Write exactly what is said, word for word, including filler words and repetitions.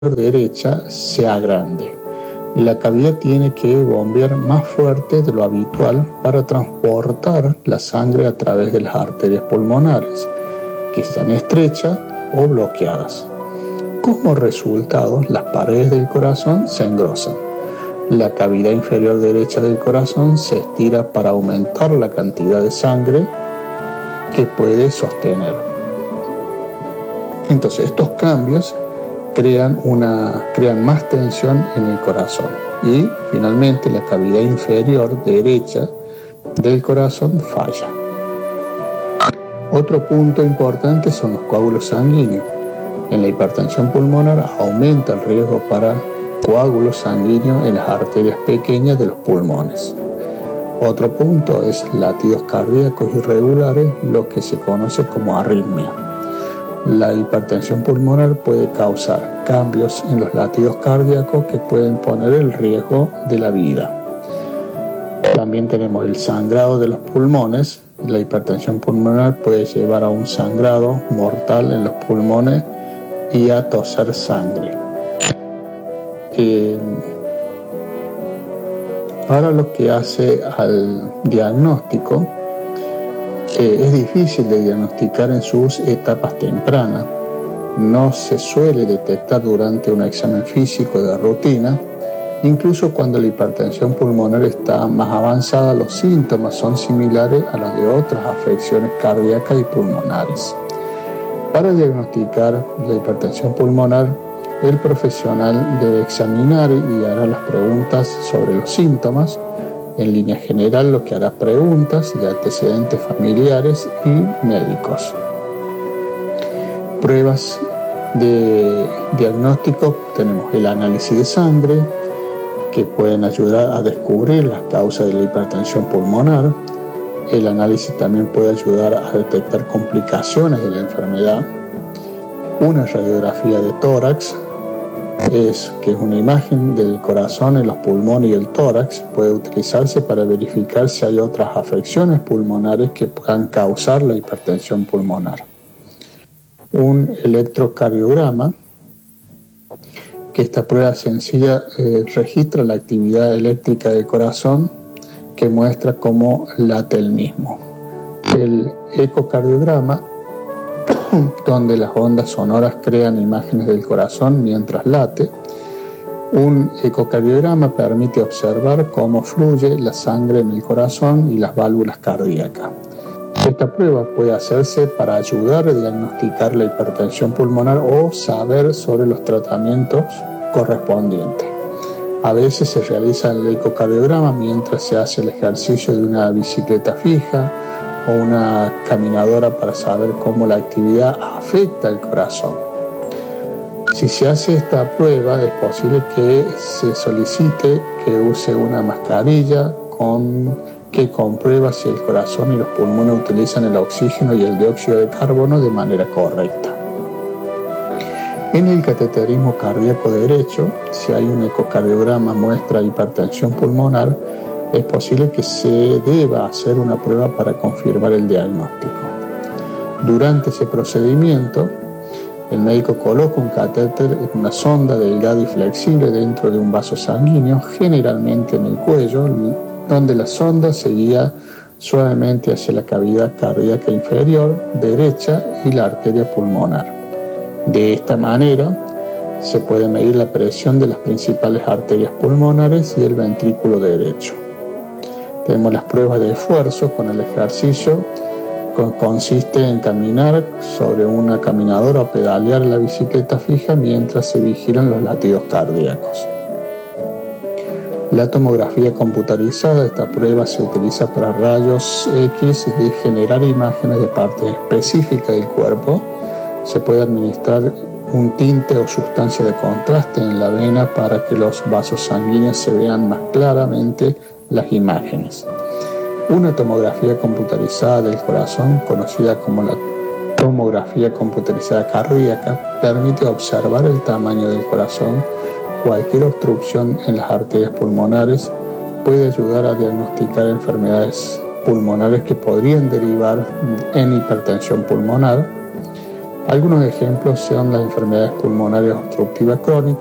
derecha se agrande. La cavidad tiene que bombear más fuerte de lo habitual para transportar la sangre a través de las arterias pulmonares, que están estrechas o bloqueadas. Como resultado, las paredes del corazón se engrosan. La cavidad inferior derecha del corazón se estira para aumentar la cantidad de sangre que puede sostener. Entonces, estos cambios crean, una, crean más tensión en el corazón. Y finalmente la cavidad inferior derecha del corazón falla. Otro punto importante son los coágulos sanguíneos. En la hipertensión pulmonar aumenta el riesgo para coágulos sanguíneos en las arterias pequeñas de los pulmones. Otro punto es latidos cardíacos irregulares, lo que se conoce como arritmia. La hipertensión pulmonar puede causar cambios en los latidos cardíacos que pueden poner en riesgo de la vida. También tenemos el sangrado de los pulmones. La hipertensión pulmonar puede llevar a un sangrado mortal en los pulmones y a toser sangre. Eh, ahora lo que hace al diagnóstico, eh, es difícil de diagnosticar en sus etapas tempranas. No se suele detectar durante un examen físico de rutina. Incluso cuando la hipertensión pulmonar está más avanzada, los síntomas son similares a los de otras afecciones cardíacas y pulmonares. Para diagnosticar la hipertensión pulmonar, el profesional debe examinar y hará las preguntas sobre los síntomas. En línea general, lo que hará preguntas de antecedentes familiares y médicos. Pruebas de diagnóstico: tenemos el análisis de sangre, que pueden ayudar a descubrir las causas de la hipertensión pulmonar. El análisis también puede ayudar a detectar complicaciones de la enfermedad. Una radiografía de tórax, es, que es una imagen del corazón en los pulmones y el tórax, puede utilizarse para verificar si hay otras afecciones pulmonares que puedan causar la hipertensión pulmonar. Un electrocardiograma, que esta prueba sencilla eh, registra la actividad eléctrica del corazón, que muestra cómo late el mismo. El ecocardiograma, donde las ondas sonoras crean imágenes del corazón mientras late. Un ecocardiograma permite observar cómo fluye la sangre en el corazón y las válvulas cardíacas. Esta prueba puede hacerse para ayudar a diagnosticar la hipertensión pulmonar o saber sobre los tratamientos correspondientes. A veces se realiza el ecocardiograma mientras se hace el ejercicio de una bicicleta fija o una caminadora para saber cómo la actividad afecta al corazón. Si se hace esta prueba, es posible que se solicite que use una mascarilla con, que comprueba si el corazón y los pulmones utilizan el oxígeno y el dióxido de carbono de manera correcta. En el cateterismo cardíaco derecho, si hay un ecocardiograma muestra hipertensión pulmonar, es posible que se deba hacer una prueba para confirmar el diagnóstico. Durante ese procedimiento, el médico coloca un catéter en una sonda delgada y flexible dentro de un vaso sanguíneo, generalmente en el cuello, donde la sonda se guía suavemente hacia la cavidad cardíaca inferior derecha y la arteria pulmonar. De esta manera, se puede medir la presión de las principales arterias pulmonares y el ventrículo derecho. Tenemos las pruebas de esfuerzo con el ejercicio, que consiste en caminar sobre una caminadora o pedalear la bicicleta fija mientras se vigilan los latidos cardíacos. La tomografía computarizada, esta prueba se utiliza para rayos X y generar imágenes de partes específicas del cuerpo. Se puede administrar un tinte o sustancia de contraste en la vena para que los vasos sanguíneos se vean más claramente las imágenes. Una tomografía computarizada del corazón, conocida como la tomografía computarizada cardíaca, permite observar el tamaño del corazón. Cualquier obstrucción en las arterias pulmonares puede ayudar a diagnosticar enfermedades pulmonares que podrían derivar en hipertensión pulmonar. Algunos ejemplos son las enfermedades pulmonares obstructivas crónicas,